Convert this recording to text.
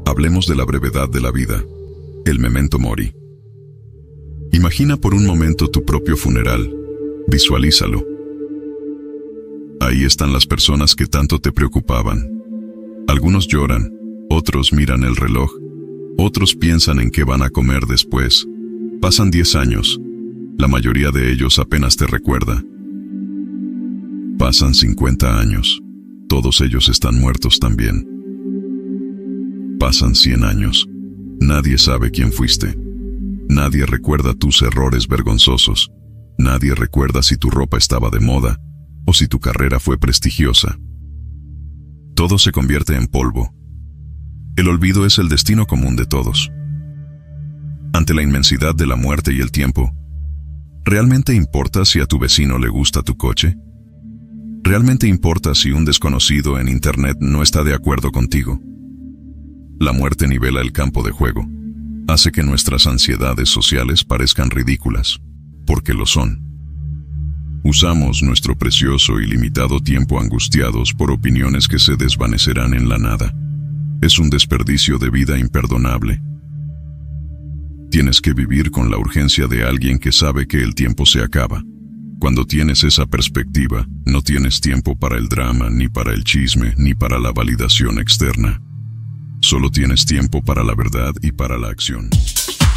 Hablemos de la brevedad de la vida, el memento mori. Imagina por un momento tu propio funeral, visualízalo. Ahí están las personas que tanto te preocupaban. Algunos lloran, otros miran el reloj, otros piensan en qué van a comer después. Pasan 10 años, la mayoría de ellos apenas te recuerda. Pasan 50 años, todos ellos están muertos también. Pasan 100 años, nadie sabe quién fuiste. Nadie recuerda tus errores vergonzosos. Nadie recuerda si tu ropa estaba de moda o si tu carrera fue prestigiosa. Todo se convierte en polvo. El olvido es el destino común de todos. Ante la inmensidad de la muerte y el tiempo, ¿realmente importa si a tu vecino le gusta tu coche? ¿Realmente importa si un desconocido en internet no está de acuerdo contigo? La muerte nivela el campo de juego. Hace que nuestras ansiedades sociales parezcan ridículas, porque lo son. Usamos nuestro precioso y limitado tiempo angustiados por opiniones que se desvanecerán en la nada. Es un desperdicio de vida imperdonable. Tienes que vivir con la urgencia de alguien que sabe que el tiempo se acaba. Cuando tienes esa perspectiva, no tienes tiempo para el drama, ni para el chisme, ni para la validación externa. Solo tienes tiempo para la verdad y para la acción.